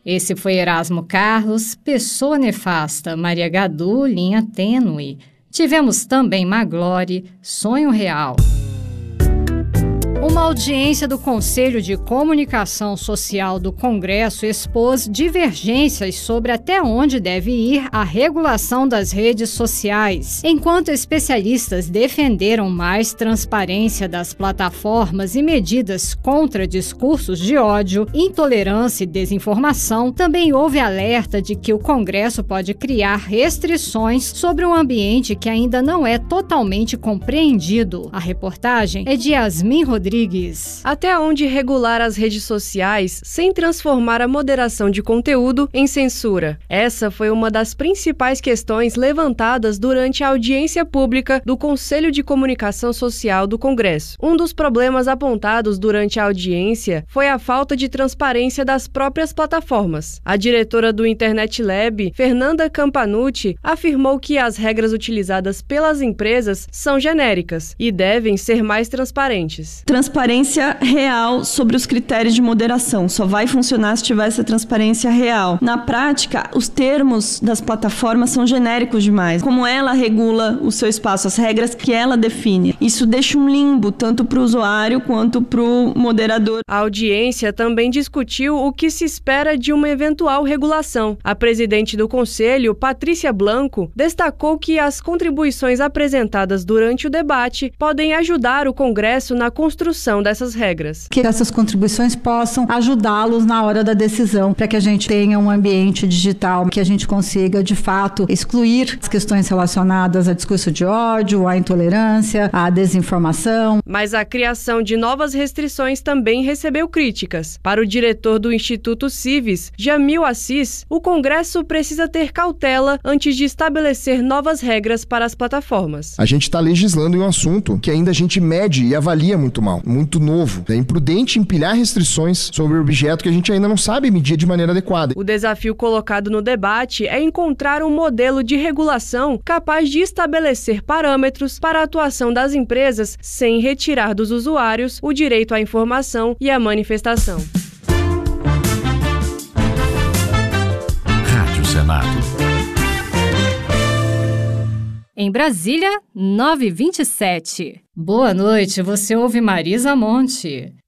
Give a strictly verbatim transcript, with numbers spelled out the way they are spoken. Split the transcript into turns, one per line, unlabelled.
Esse foi Erasmo Carlos, Pessoa Nefasta, Maria Gadu, Linha Tênue. Tivemos também Maglore, Sonho Real. Uma audiência do Conselho de Comunicação Social do Congresso expôs divergências sobre até onde deve ir a regulação das redes sociais, enquanto especialistas defenderam mais transparência das plataformas e medidas contra discursos de ódio, intolerância e desinformação. Também houve alerta de que o Congresso pode criar restrições sobre um ambiente que ainda não é totalmente compreendido. A reportagem é de Yasmin Rodrigues.
Até onde regular as redes sociais sem transformar a moderação de conteúdo em censura? Essa foi uma das principais questões levantadas durante a audiência pública do Conselho de Comunicação Social do Congresso. Um dos problemas apontados durante a audiência foi a falta de transparência das próprias plataformas. A diretora do Internet Lab, Fernanda Campanucci, afirmou que as regras utilizadas pelas empresas são genéricas e devem ser mais transparentes.
Transparência real sobre os critérios de moderação. Só vai funcionar se tiver essa transparência real. Na prática, os termos das plataformas são genéricos demais. Como ela regula o seu espaço, as regras que ela define. Isso deixa um limbo, tanto para o usuário quanto para o moderador.
A audiência também discutiu o que se espera de uma eventual regulação. A presidente do Conselho, Patrícia Blanco, destacou que as contribuições apresentadas durante o debate podem ajudar o Congresso na construção dessas regras.
Que essas contribuições possam ajudá-los na hora da decisão, para que a gente tenha um ambiente digital, que a gente consiga, de fato, excluir as questões relacionadas a discurso de ódio, à intolerância, à desinformação.
Mas a criação de novas restrições também recebeu críticas. Para o diretor do Instituto Civis, Jamil Assis, o Congresso precisa ter cautela antes de estabelecer novas regras para as plataformas.
A gente está legislando em um assunto que ainda a gente mede e avalia muito mal, muito novo. É imprudente empilhar restrições sobre o objeto que a gente ainda não sabe medir de maneira adequada.
O desafio colocado no debate é encontrar um modelo de regulação capaz de estabelecer parâmetros para a atuação das empresas sem retirar dos usuários o direito à informação e à manifestação.
Rádio Senado.
Em Brasília, nove e vinte e sete. Boa noite, você ouve Marisa Monte.